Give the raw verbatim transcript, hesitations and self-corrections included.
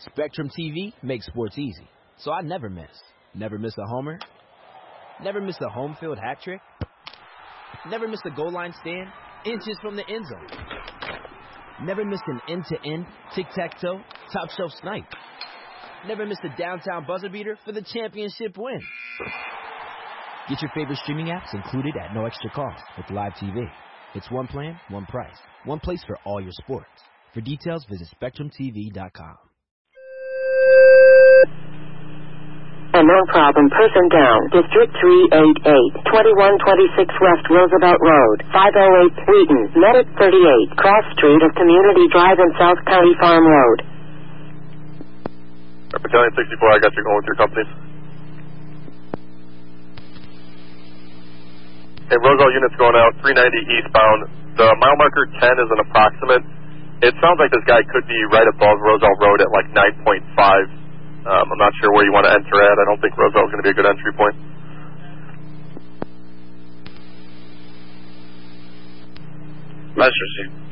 Spectrum T V makes sports easy, so I never miss. Never miss a homer. Never miss a home field hat trick. Never miss a goal line stand inches from the end zone. Never miss an end-to-end, tic-tac-toe, top-shelf snipe. Never miss a downtown buzzer beater for the championship win. Get your favorite streaming apps included at no extra cost with Live T V. It's one plan, one price, one place for all your sports. For details, visit spectrum t v dot com. A no-problem person down. District three eighty-eight, twenty-one twenty-six West Roosevelt Road, five oh eight Wheaton, Medic thirty-eight, Cross Street of Community Drive and South County Farm Road. Battalion sixty-four, I got you going with your company. Hey, Roselle units going out, three ninety eastbound. The mile marker ten is an approximate. It sounds like this guy could be right above Roselle Road at like nine point five. Um, I'm not sure where you want to enter at. I don't think Roselle is going to be a good entry point. Master